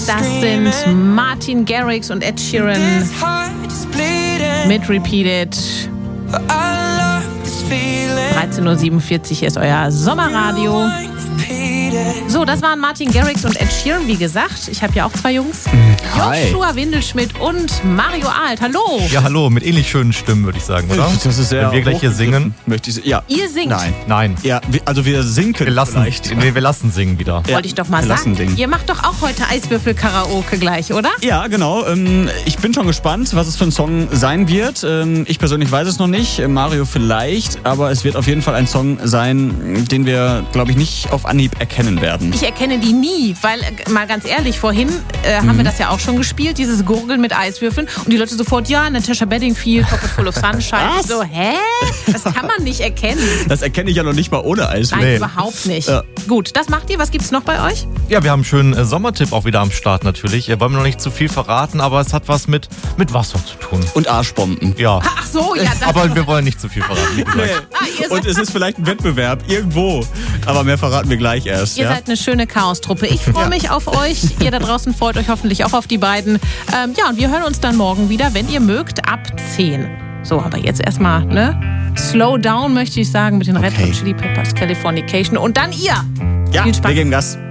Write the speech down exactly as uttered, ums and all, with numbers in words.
Das sind Martin Garrix und Ed Sheeran mit Repeated. dreizehn Uhr siebenundvierzig, hier ist euer Sommerradio. So, das waren Martin Garrix und Ed Sheeran, wie gesagt. Ich habe ja auch zwei Jungs. Hi. Joshua Windelschmidt und Mario Alt. Hallo. Ja, hallo, mit ähnlich schönen Stimmen, würde ich sagen, oder? Das ist sehr Wenn wir gleich hier singen. Möchte ich, ja. Ihr singt. Nein. Nein. Ja, wir- also wir sinken Wir lassen, vielleicht. nee, wir lassen singen wieder. Ja, Wollte ich doch mal wir lassen sagen. singen. Ihr macht doch auch heute Eiswürfel-Karaoke gleich, oder? Ja, genau. Ähm, ich bin schon gespannt, was es für ein Song sein wird. Ähm, ich persönlich weiß es noch nicht. Äh, Mario vielleicht. Aber es wird auf jeden Fall ein Song sein, den wir, glaube ich, nicht auf Anhieb erkennen werden. Ich erkenne die nie, weil, äh, mal ganz ehrlich, vorhin äh, haben wir das ja auch schon gespielt, dieses Gurgeln mit Eiswürfeln. Und die Leute sofort, ja, Natasha Bedingfield, Pocket Full of Sunshine. Was? Ich so, hä? Das kann man nicht erkennen. Das erkenne ich ja noch nicht mal ohne Eis. Nein, Nee. überhaupt nicht. Ja. Gut, das macht ihr. Was gibt's noch bei euch? Ja, wir haben einen schönen äh, Sommertipp auch wieder am Start natürlich. Äh, wollen wir noch nicht zu viel verraten, aber es hat was mit, mit Wasser zu tun. Und Arschbomben. Ja, Ach so, ja. Das aber wir wollen nicht zu viel verraten, wie gesagt. Ah, ihr Und seid, es ist vielleicht ein Wettbewerb irgendwo. Aber mehr verraten wir gleich erst. ihr Ja? seid eine schöne Chaos-Truppe. Ich freue mich auf euch. Ihr da draußen freut euch hoffentlich auch auf die beiden. Ähm, ja, und wir hören uns dann morgen wieder, wenn ihr mögt, ab zehn. So, aber jetzt erstmal, ne? Slow down, möchte ich sagen, mit den Red Okay. Hot Chili Peppers, Californication. Und dann ihr. Ja, Viel Spaß. wir geben Gas.